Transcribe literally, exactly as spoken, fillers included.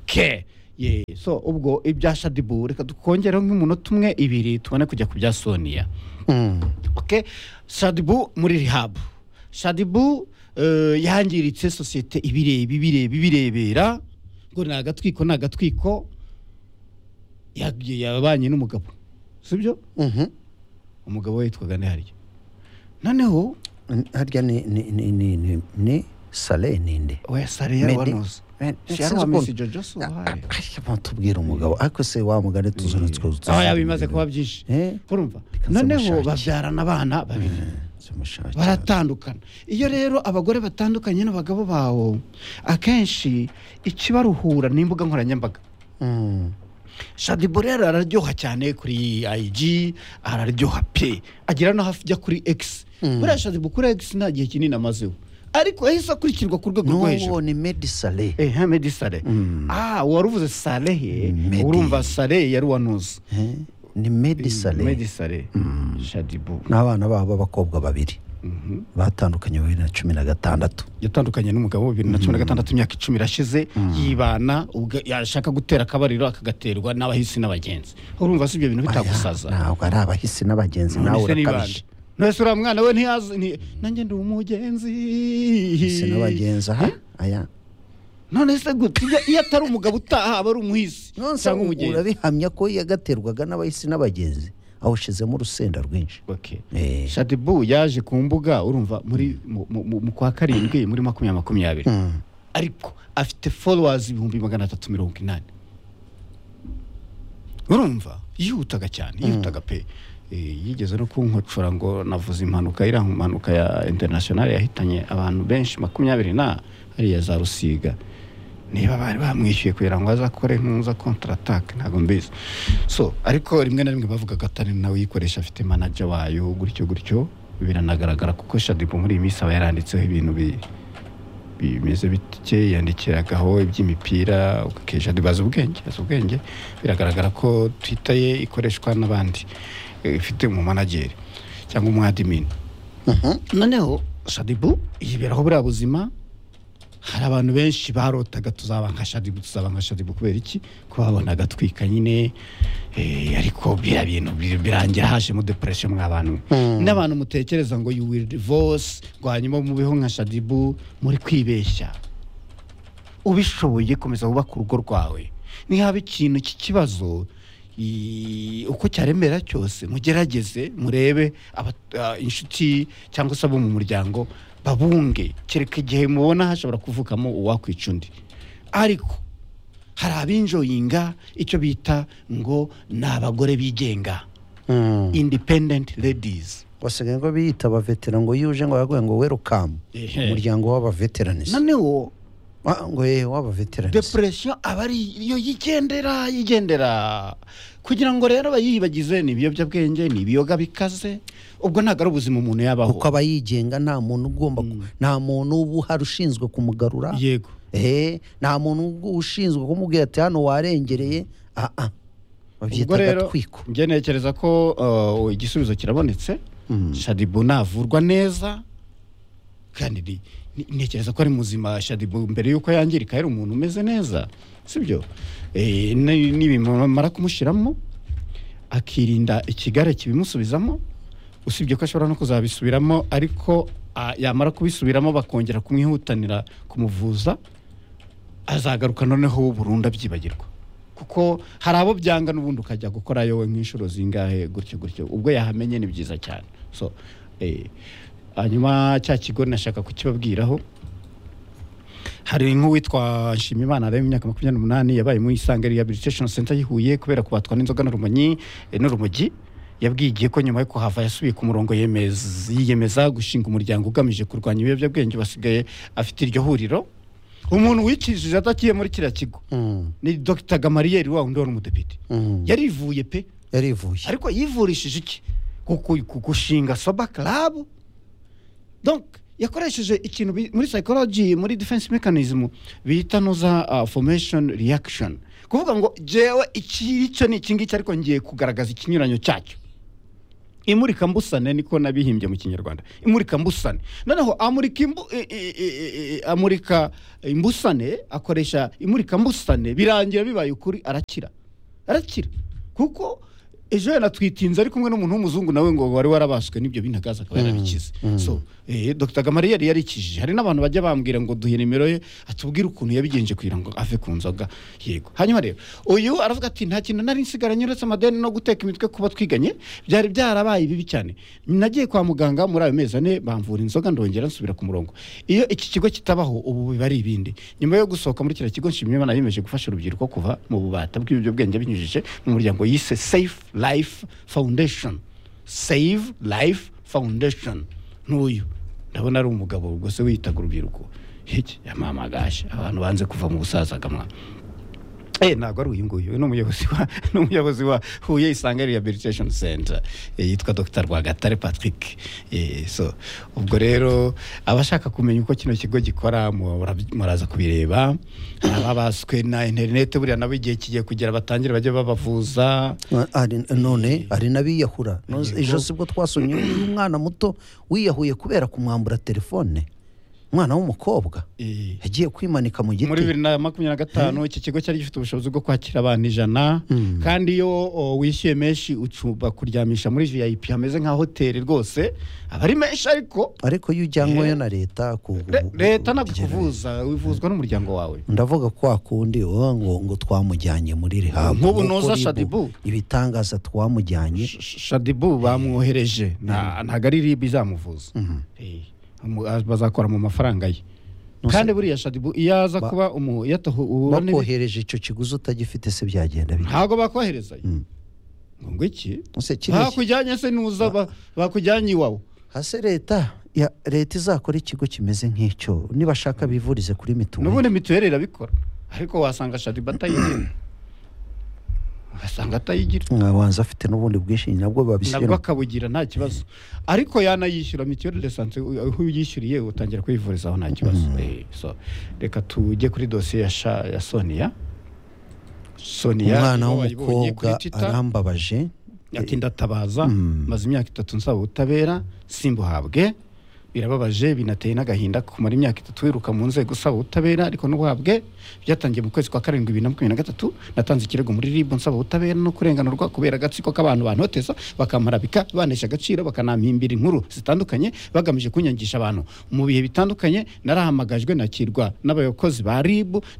okay ye so ubwo ibya Shadibu reka dukongeraho nk'umunota umwe ibiri tubone kujya ku bya Sonia. Mm. Okay, Shadibu muri rehab. Shadibu uh, yangiritse societe ibirebe ibirebe ibirebera ngo nagatwiko nagatwiko yabanye n'umugabo. Sibyo? Mhm. Umugabo witwaga ne harya. Noneho harya ni ni ni ni ni Saleh ninde? We Saleh yarwanoze. Sharo amisi Jojo so hari. Tubwira umugabo ariko se wa mugane tuzuritswe. Ah yabimaze kuba byinshi. Urumva? Noneho babyarana abana babiri. Baratandukana. Iyo rero abagore batandukanye n'abagabo bawo akenshi ikibaruhura n'imbuga nkoranyambaga. Mm. Shadibu rero araryoha cyane kuri I G, araryoha pe. Agira no hafi jya kuri X. Buriya Shadibu kuri X nta gihe kinini amazeho. Ariko yahise akurikirwa ku rwego rwo hejuru. No ni Medi Saleh. Eh, Medi Saleh. Ah, waruvuze Saleh. Urumva Saleh yari wanuze. Eh, ni Medi Saleh. Medi Saleh. Shadibu. N'abana babo b'abakobwa babiri. Mhm. Batandukanye bibiri na cumi na gatandatu. Yatandukanye n'umugabo bibiri na cumi na gatandatu imyaka icumi irashize yibana yashaka gutera akabariro akagaterwa n'abahisi n'abagenzi. Urumva si ibyo bintu bitagusaza. Ntabwo ari abahisi n'abagenzi nawe urakabije. Nese ura mwana we ntiyazi nanjye ndi umugenzi. Hisi n'abagenzi aha aya. None se gute iyo atari umugabo utaha aba ari umuhisi cyangwa umugenzi. Urabihamya ko yagaterwaga n'abahisi n'abagenzi. Awushizemo urusenda rwinshi. Okay. Eh. Shadibu yaje ku mbuga urumva muri mu kwa karindwi muri makumyabiri makumyabiri. Mm. Ariko afite followers ibihumbi magana atatu mirongo inani. Urumva? Yihutaga cyane, yihutaga pe. Eh yigeze no kunkocora ngo navuze impanuka ira impanuka ya international yahitanye abantu benshi makumyabiri na hari ya za Rusiga. Niba bari bamwishyuye kugira ngo azakore nkuza counter attack ntago mbizi. So ariko rimwe na rimwe bavuga gatani nawe yikoresha afite manager wayo gutyo gutyo biranagaragara kuko Shadibu muri imisa yaranditseho ibintu bi bimeze bitike yandikiragaho iby'imipira ukeje dibaza ubwenge ubwenge biragaragara ko Twitter ye ikoreshwa n'abandi ifite mu manager cyangwa umu admin. Mhm. Noneho Shadibu yiberaho buri buzima. Hari abantu benshi barotaga tuzabanga Shadibu tuzabanga Shadibu kubera iki ko babonaga twika nyine eh ariko bira bintu birangira haje mu depression mw'abantu n'abantu mutekereza ngo you will divorce ngo hanyuma mu biho nka Shadibu muri kwibeshya ubishoboye komeza ubaka urugo rwawe ni haba ikintu cy'ikibazo uko cyaremera cyose mugerageze murebe inshuti cyangwa se abo mu muryango babunge kereka igihe mubona hashobora kuvukamo uwakwicundi ariko hari abinjoyinga icyo bita ngo n'abagore bigenga. Mm. Independent ladies basigaye ngo biyita abaveterano ngo yuje ngo yaguye ngo welcome umuryango w'abaveterans noneho ngo ye w'abaveterans depression abari iyo yigendera yigendera kugira ngo rero bayibagize ni ibiyobyabwenge ni ibiyoga bikaze ubwo ntago ari ubuzima umuntu yabaho uko abayigenga nta muntu ugomba mm. nta muntu ubu harushinzwe kumugarura yego eh nta muntu ushinzwe kumubwira ati hano warengereye a a ubwo rero nge nekereza ko uh, igisubizo kirabonetse. Mm. Shadibu navurwa neza kandi nekereza ko ari muzima. Shadibu mbere yuko yangirika yari umuntu umeze neza sibyo eh nibimara kumushiramo akirinda ikigare kibimusubizamo usibye ko ashobora no kuzabisubiramo ariko uh, yamara kubisubiramo bakongera kumwihutanira kumuvuza azagaruka noneho burundu abyibagirwa kuko hari abo byanga n'ubundi ukajya gukora yowe nk'inshuro zingahe gutyo gutyo ubwo yahamenye ni byiza cyane. So eh hanyuma cya kigo nashaka kukibabwiraho hari nk'uwitwa Nshimimana ari mu myaka makumyabiri n'umunani yabaye mu Isange Rehabilitation Center yihuye kubera kubatwa n'inzoga n'urumonyi n'urumogi yabwigiye ko nyuma yo kuhava yasubiye ku murongo yemeza yiyemeza gushinga umuryango ugamije kurwanya ibiyobyabwenge basigaye afite iryo huriro. Umuntu wikijije atakiye muri kiriya kigo mm. ni Dr Gamariel wa undi wari umudepite mm. yarivuye pe yarivuye ariko yivurishije iki gushinga sober club donc yakoresheje ikintu muri psychology muri defense mechanism bita noza uh, formation reaction kuvuga ngo jewe iki cyo ni kingi cyariko ngiye kugaragaza ikinyuranyo cyacyo imurika mbusane niko nabihimbye mu kinyarwanda, imurika mbusane. Noneho amurika imbu, e, e, e, e, amurika imbusane, akoresha imurika mbusane, birangira bibaye ukuri, arakira arakira kuko ejo yanatwitinze ari kumwe n'umuntu w'umuzungu nawe ngo wari warabaswe n'ibyo binagaza akaba yarabikize. mm. so eh Dr Gamari yari yarikijije. Hari n'abantu bajya bambwira ngo duhe nimero ye atubwire ukuntu yabigenje kugira ngo ave ku nzoga. Yego, hanyuma rero uyu aravuga ati nta kintu nari nsigaranye uretse amadeni no guteka imitwe kuba twiganye, byari byarabaye bibi cyane. Nagiye kwa muganga muri ayo mezi ane bamvura inzoga, ndongera nsubira ku murongo. Iyo iki kigo kitabaho ubu bibari ibindi. Nyuma yo gusohoka muri kira kigo nshimye Imana yimeje gufasha urubyiruko kuva mu bubata bw'ibyo bwenge binyujije mu muryango yise Safe Life Foundation. Save Life Foundation. N'uyu ndabona ari umugabo rwose witaga urubyiruko. Hiki yamamagasha abantu banze kuva mu busaza gamwa. Eh ntago ari uyu nguyu, ni umuyobozi wa ni umuyobozi wa Huye Isange Rehabilitation Center, e, yitwa Dr Rwagatare Patrick. Eh so ubwo rero abashaka kumenya uko kino kigo gikora muraza kubireba. Ababaswe na internet buriya nabo igihe kigiye kugera batangira bajye babavuza. Ari none ari nabiyahura. Ejo sibwo twasomye umwana muto wiyahuye kubera kumwambura telefone. Mwana w'umukobwa yagiye kwimanika mu giti muri bibiri na makumyabiri na gatanu. Iki kigo cyari gifite ubushobozi bwo kwakira abantu ijana. mm. Kandi iyo wishyuye menshi ucuba kuryamisha muri V I P hameze nka hoteli rwose, abari menshi ariko ariko iyo ujyanwayo na leta ku leta nakuvuza wivuzwa n'umuryango wawe. Ndavuga kwa kundi ngo ngo twamujyanye muri rehab. Nk'ubu noza Shadibu ibitangaza twamujyanye Shadibu bamwohereje ntago ari ribi izamuvuza. eh bazakora mu mafaranga ye. Kandi buriya Shadibu iyaza kuba umu yataho ubone bakohereje ico kiguzi utagifite se byagenda biki? Ntago bakohereza ngo iki bakujyanye se nuza bakujyanye iwawe. Hase leta ya leta izakora ikigo kimeze nk'icyo nibashaka bivurize kuri mituweli. Nubone mituweli irabikora ariko wasanga Shadibu atayigira. Asanga atayigira. Mwabanza afite n'ubundi bwishingizi nabwo babishyira. Nabwo akabugira nta kibazo. Ariko yanayishyura mituweli de santé aho uyishyuriye utangira kwivuriza aho nta kibazo. mm. eh, so reka tujye kuri dossier ya sha, ya Sonia. Sonia umwana w'umukobwa arambabaje ati ndatabaza mm. maze imyaka itatu nsaba ubutabera simbuhabwe. Birababaje binateye n'agahinda kumara imyaka itatu wiruka mu nzego usaba ubutabera ariko n'ubuhabwe. Byatangiye mu kwezi kwa karindwi bibiri na makumyabiri na gatatu. Natanze ikirego muri R I B nsaba ubutabera no kurenganurwa kubera agatsiko k'abantu bantoteza bakamarabika banesha agaciro bakanampimbira inkuru zitandukanye bagamije kunyangisha abantu mu bihe bitandukanye. Narahamagajwe nakirwa n'abayobozi ba R I B